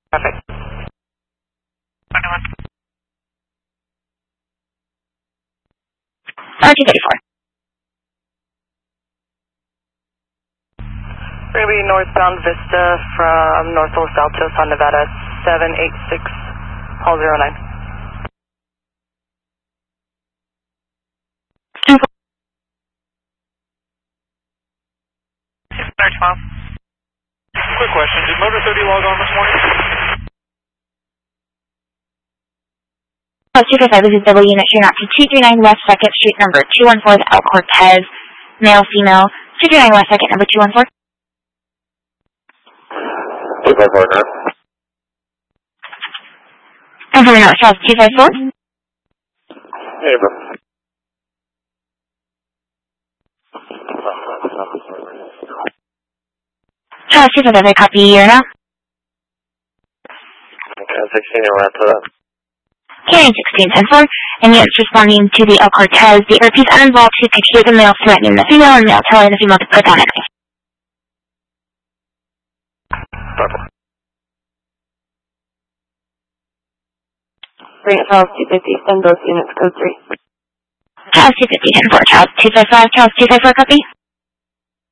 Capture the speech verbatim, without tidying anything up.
Traffic. R two thirty-four. We're going to be northbound Vista from Northwest Altos on Nevada, seven eight six, Hall zero nine. six twelve. Quick question, did Motor thirty log on this morning? Oh, two five five, this is double unit train out to two three nine West second Street, number two one four, El Cortez, male, female, two three nine West second, number two one four. two five four, no. Confirming out, Charles two five four. Hey, bro. Charles two five five, I copy you now. Okay, sixteen, you're right to that. Carrying sixteen ten four, and units responding to the El Cortez. The repeat uninvolved to picture the male threatening the female and male telling the female to put down enemy. Purple. Grant Charles two fifty, send both units code three. Charles two fifty ten four, Charles two five five, Charles two five four, copy.